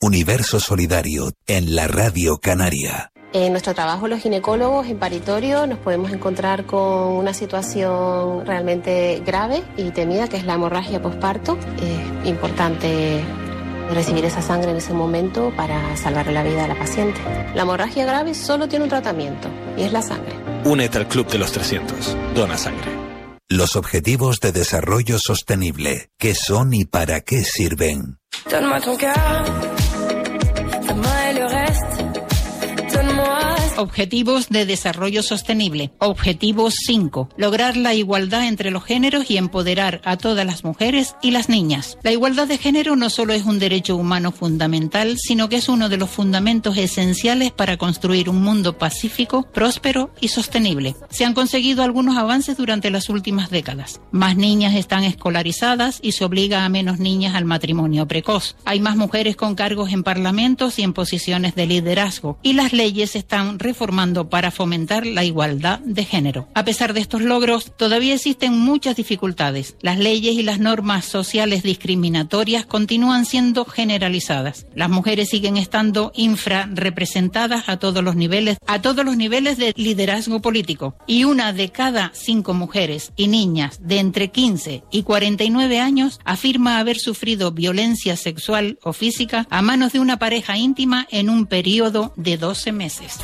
Universo Solidario en la Radio Canaria. En nuestro trabajo los ginecólogos en paritorio nos podemos encontrar con una situación realmente grave y temida, que es la hemorragia posparto. Es importante recibir esa sangre en ese momento para salvar la vida de la paciente. La hemorragia grave solo tiene un tratamiento y es la sangre. Únete al Club de los 300. Dona sangre. Los Objetivos de Desarrollo Sostenible. ¿Qué son y para qué sirven? Donne-moi ton cœur, donne-moi le reste. Objetivos de Desarrollo Sostenible. Objetivo 5. Lograr la igualdad entre los géneros y empoderar a todas las mujeres y las niñas. La igualdad de género no solo es un derecho humano fundamental, sino que es uno de los fundamentos esenciales para construir un mundo pacífico, próspero y sostenible. Se han conseguido algunos avances durante las últimas décadas. Más niñas están escolarizadas y se obliga a menos niñas al matrimonio precoz. Hay más mujeres con cargos en parlamentos y en posiciones de liderazgo. Y las leyes están reformando para fomentar la igualdad de género. A pesar de estos logros, todavía existen muchas dificultades. Las leyes y las normas sociales discriminatorias continúan siendo generalizadas. Las mujeres siguen estando infrarrepresentadas a todos los niveles de liderazgo político. Y 1 de cada 5 mujeres y niñas de entre 15 y 49 años afirma haber sufrido violencia sexual o física a manos de una pareja íntima en un periodo de 12 meses.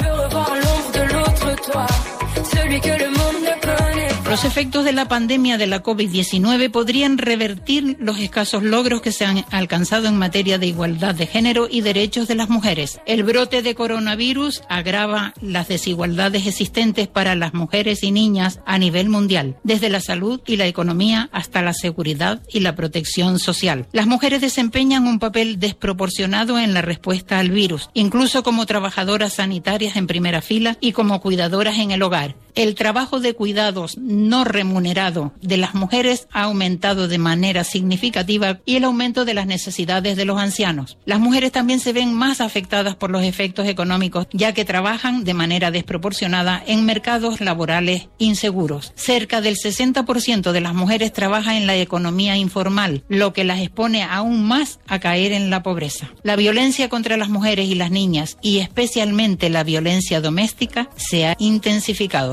Los efectos de la pandemia de la COVID-19 podrían revertir los escasos logros que se han alcanzado en materia de igualdad de género y derechos de las mujeres. El brote de coronavirus agrava las desigualdades existentes para las mujeres y niñas a nivel mundial, desde la salud y la economía hasta la seguridad y la protección social. Las mujeres desempeñan un papel desproporcionado en la respuesta al virus, incluso como trabajadoras sanitarias en primera fila y como cuidadoras en el hogar. El trabajo de cuidados no remunerado de las mujeres ha aumentado de manera significativa y el aumento de las necesidades de los ancianos. Las mujeres también se ven más afectadas por los efectos económicos, ya que trabajan de manera desproporcionada en mercados laborales inseguros. Cerca del 60% de las mujeres trabaja en la economía informal, lo que las expone aún más a caer en la pobreza. La violencia contra las mujeres y las niñas, y especialmente la violencia doméstica, se ha intensificado.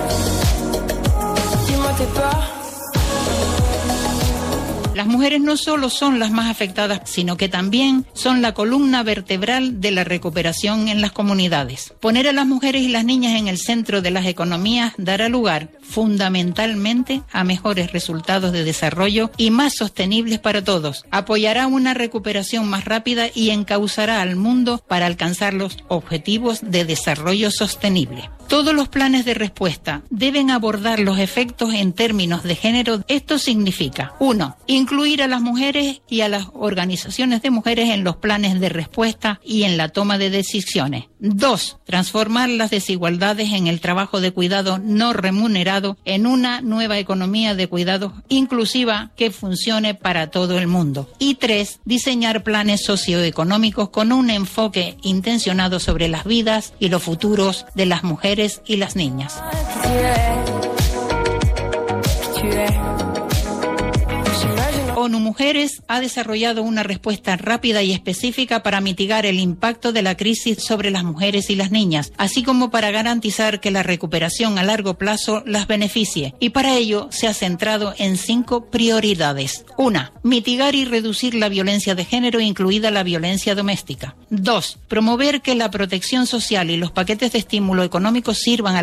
Las mujeres no solo son las más afectadas, sino que también son la columna vertebral de la recuperación en las comunidades. Poner a las mujeres y las niñas en el centro de las economías dará lugar fundamentalmente a mejores resultados de desarrollo y más sostenibles para todos. Apoyará una recuperación más rápida y encauzará al mundo para alcanzar los objetivos de desarrollo sostenible. Todos los planes de respuesta deben abordar los efectos en términos de género. Esto significa: 1. Incluir a las mujeres y a las organizaciones de mujeres en los planes de respuesta y en la toma de decisiones. 2. Transformar las desigualdades en el trabajo de cuidado no remunerado en una nueva economía de cuidados inclusiva que funcione para todo el mundo. Y 3. Diseñar planes socioeconómicos con un enfoque intencionado sobre las vidas y los futuros de las mujeres y las niñas. ONU Mujeres ha desarrollado una respuesta rápida y específica para mitigar el impacto de la crisis sobre las mujeres y las niñas, así como para garantizar que la recuperación a largo plazo las beneficie. Y para ello se ha centrado en 5 prioridades. 1. Mitigar y reducir la violencia de género, incluida la violencia doméstica. 2. Promover que la protección social y los paquetes de estímulo económico sirvan a